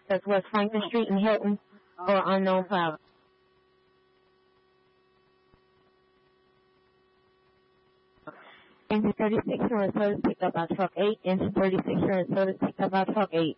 That's West Franklin Street in Hilton or unknown power. Engine 36, you're in service, picked up by truck 8. Engine 36, you're in service, picked up by truck 8.